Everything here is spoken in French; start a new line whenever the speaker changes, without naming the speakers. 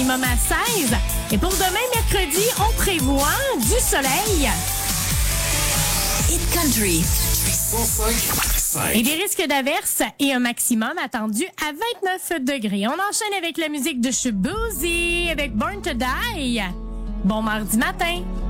minimum à 16. Et pour demain, mercredi, on prévoit du soleil.
Hit Country.
Et des risques d'averses et un maximum attendu à 29 degrés. On enchaîne avec la musique de Shaboozey avec Born to Die. Bon mardi matin.